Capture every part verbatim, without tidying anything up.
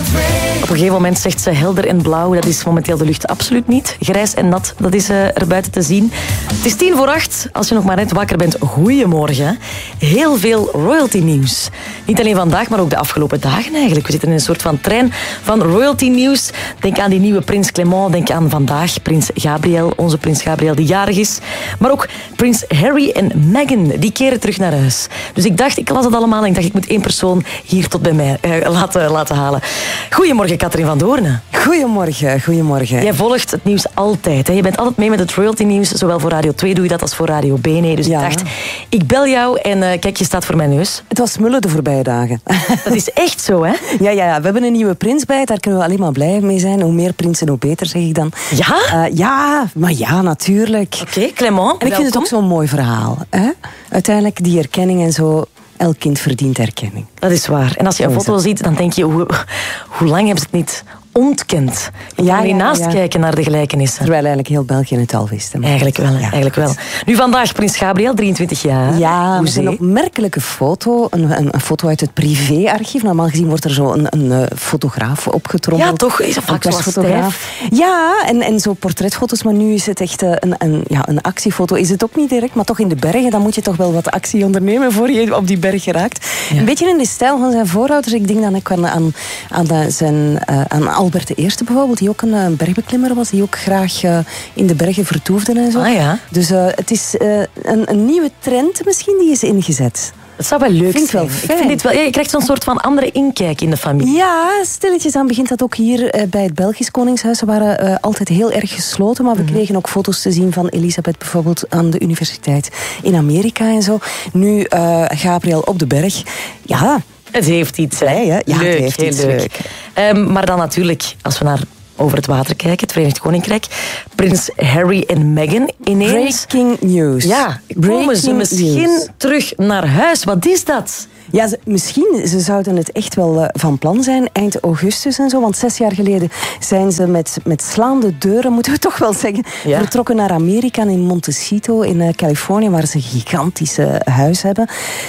Op een gegeven moment zegt ze helder en blauw. Dat is momenteel de lucht absoluut niet. Grijs en nat, dat is uh, er buiten te zien. Het is tien voor acht. Als je nog maar net wakker bent, goeiemorgen. Heel veel royalty nieuws. Niet alleen vandaag, maar ook de afgelopen dagen eigenlijk. We zitten in een soort van trein van royalty nieuws. Denk aan die nieuwe prins Clément. Denk aan vandaag prins Gabriel, onze prins Gabriel die jarig is. Maar ook prins Harry en Meghan, die keren terug naar huis. Dus ik dacht, ik las het allemaal en ik dacht, ik moet één persoon hier tot bij mij uh, laten, laten halen. Goedemorgen, Katrien van Doorne. Goedemorgen, goedemorgen. Jij volgt het nieuws altijd. Hè? Je bent altijd mee met het royalty nieuws. Zowel voor Radio twee doe je dat als voor Radio B. Nee, dus ja. ik dacht, ik bel jou en uh, kijk, je staat voor mijn neus. Het was smullen de voorbije dagen. Dat is echt zo, hè? Ja, ja, ja, we hebben een nieuwe prins bij. Daar kunnen we alleen maar blij mee zijn. Hoe meer prinsen, hoe beter, zeg ik dan. Ja? Uh, ja, maar ja, natuurlijk. Oké, okay, Clément, En ik vind het ook zo'n mooi verhaal. Hè? Uiteindelijk, die erkenning en zo... Elk kind verdient erkenning. Dat is waar. En als je een foto ziet, dan denk je... Hoe, hoe lang hebben ze het niet ontkend? Je ja, kan niet ja, naast ja. kijken naar de gelijkenissen. Terwijl eigenlijk heel België het al wist. Eigenlijk wel, ja, eigenlijk wel. Nu vandaag prins Gabriel, drieëntwintig jaar. Ja, dat is een opmerkelijke foto. Een, een, een foto uit het privéarchief. Normaal gezien wordt er zo een, een, een fotograaf opgetrommeld. Ja, toch? Is een persfotograaf. Ja, en, en zo portretfoto's. Maar nu is het echt een, een, ja, een actiefoto. Is het ook niet direct, maar toch in de bergen. Dan moet je toch wel wat actie ondernemen voor je op die berg geraakt. Ja. Een beetje in de stijl van zijn voorouders. Ik denk dan ook aan, aan, aan, zijn, uh, aan Albert de Eerste bijvoorbeeld, die ook een uh, bergbeklimmer was, die ook graag uh, in de bergen vertoefde en zo. Ah, ja. Dus uh, het is uh, een, een nieuwe trend misschien die is ingezet. Het zou wel leuk vind zijn. Wel ik vind dit wel, ja, je krijgt zo'n soort van andere inkijk in de familie. Ja, stilletjes aan begint dat ook hier uh, bij het Belgisch Koningshuis. Ze waren uh, altijd heel erg gesloten, maar we mm-hmm. kregen ook foto's te zien van Elisabeth bijvoorbeeld aan de universiteit in Amerika en zo. Nu uh, Gabriel op de berg. Ja... Het heeft iets, hè? Ja, leuk, het heeft heel iets leuk. Um, maar dan natuurlijk, als we naar over het water kijken, het Verenigd Koninkrijk, prins Harry en Meghan ineens... Breaking news. Ja, komen ze misschien news. terug naar huis? Wat is dat? Ja, ze, misschien, ze zouden het echt wel uh, van plan zijn, eind augustus en zo. Want zes jaar geleden zijn ze met, met slaande deuren, moeten we toch wel zeggen, ja. vertrokken naar Amerika, in Montecito, in uh, Californië, waar ze een gigantisch uh, huis hebben.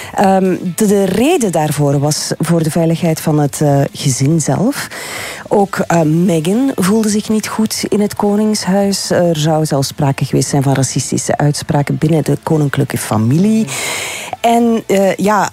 Um, de, de reden daarvoor was voor de veiligheid van het uh, gezin zelf. Ook uh, Meghan voelde zich niet goed in het koningshuis. Er zou zelfs sprake geweest zijn van racistische uitspraken binnen de koninklijke familie. En uh, ja...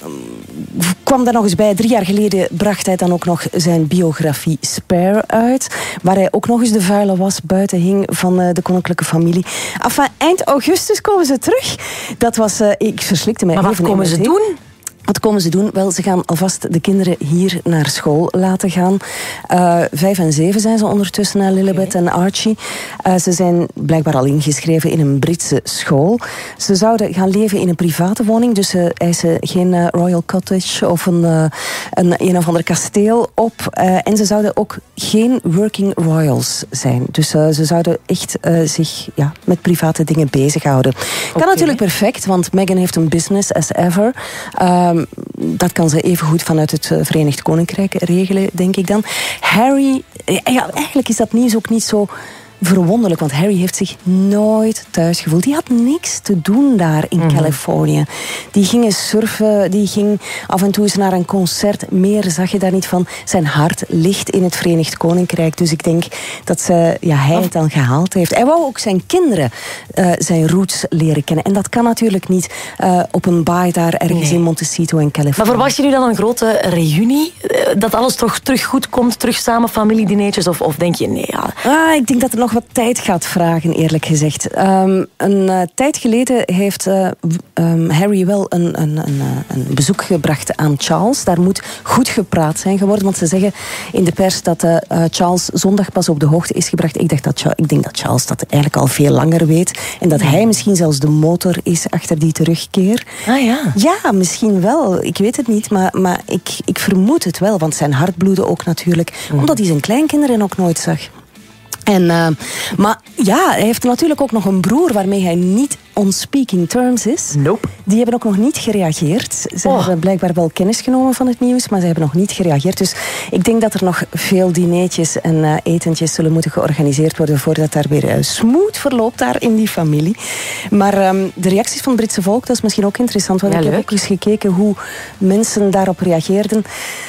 kwam daar nog eens bij. Drie jaar geleden bracht hij dan ook nog zijn biografie Spare uit. Waar hij ook nog eens de vuile was buiten hing van uh, de koninklijke familie. Enfin, eind augustus komen ze terug. Dat was... Uh, ik verslikte mij maar even. Wat komen ze doen? Wat komen ze doen? Wel, ze gaan alvast de kinderen hier naar school laten gaan. Uh, vijf en zeven zijn ze ondertussen, uh, Lilibet okay. en Archie. Uh, ze zijn blijkbaar al ingeschreven in een Britse school. Ze zouden gaan leven in een private woning. Dus ze eisen geen uh, Royal Cottage of een, uh, een een of ander kasteel op. Uh, en ze zouden ook geen working royals zijn. Dus uh, ze zouden echt uh, zich ja, met private dingen bezighouden. Okay. Kan natuurlijk perfect, want Meghan heeft een business as ever. Uh, Dat kan ze even goed vanuit het Verenigd Koninkrijk regelen, denk ik dan. Harry, ja, eigenlijk is dat nieuws ook niet zo verwonderlijk, want Harry heeft zich nooit thuis gevoeld. Die had niks te doen daar in mm-hmm. Californië. Die ging eens surfen, die ging af en toe eens naar een concert. Meer zag je daar niet van. Zijn hart ligt in het Verenigd Koninkrijk. Dus ik denk dat ze, ja, hij het dan gehaald heeft. Hij wou ook zijn kinderen uh, zijn roots leren kennen. En dat kan natuurlijk niet uh, op een baai daar ergens nee. in Montecito in Californië. Maar verwacht je nu dan een grote reunie? Dat alles toch terug goed komt? Terug samen familiedineetjes? Of, of denk je, nee, ja... Ah, ik denk dat er nog wat tijd gaat vragen, eerlijk gezegd. Um, een uh, tijd geleden heeft uh, um, Harry wel een, een, een, een bezoek gebracht aan Charles. Daar moet goed gepraat zijn geworden, want ze zeggen in de pers dat uh, Charles zondag pas op de hoogte is gebracht. Ik, dacht dat, ik denk dat Charles dat eigenlijk al veel langer weet. En dat hij misschien zelfs de motor is achter die terugkeer. Ah ja? Ja, misschien wel. Ik weet het niet, maar, maar ik, ik vermoed het wel, want zijn hart bloedde ook natuurlijk, mm. omdat hij zijn kleinkinderen ook nooit zag. En, uh, maar ja, hij heeft natuurlijk ook nog een broer waarmee hij niet on speaking terms is. Nope. Die hebben ook nog niet gereageerd. Ze oh. hebben blijkbaar wel kennis genomen van het nieuws, maar ze hebben nog niet gereageerd. Dus ik denk dat er nog veel dineetjes en uh, etentjes zullen moeten georganiseerd worden voordat daar weer uh, smooth verloopt daar in die familie. Maar um, de reacties van het Britse volk, dat is misschien ook interessant, want ja, ik leuk. heb ook eens gekeken hoe mensen daarop reageerden.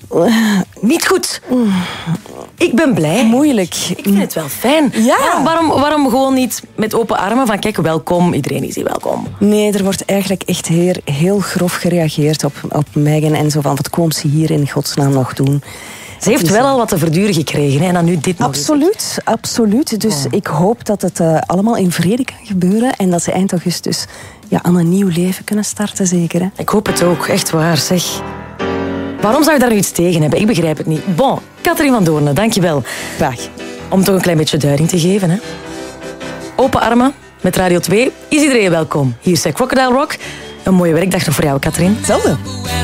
Niet goed. Ik ben blij. Moeilijk. Ik vind het wel fijn. Ja. Waarom, waarom, waarom gewoon niet met open armen van kijk, welkom, iedereen is hier welkom? Nee, er wordt eigenlijk echt heel, heel grof gereageerd op, op Meghan en zo van wat komt ze hier in godsnaam nog doen? Ze heeft wel al wat te verduren gekregen hè, en dan nu dit nog. Absoluut, absoluut. Dus oh. ik hoop dat het uh, allemaal in vrede kan gebeuren en dat ze eind augustus ja, aan een nieuw leven kunnen starten, zeker. Hè? Ik hoop het ook, echt waar, zeg. Waarom zou je daar nu iets tegen hebben? Ik begrijp het niet. Bon, Catherine van Doornen, dankjewel. Graag. Om toch een klein beetje duiding te geven. Hè? Open armen met Radio twee. Is iedereen welkom. Hier is Crocodile Rock. Een mooie werkdag nog voor jou, Catherine. Hetzelfde.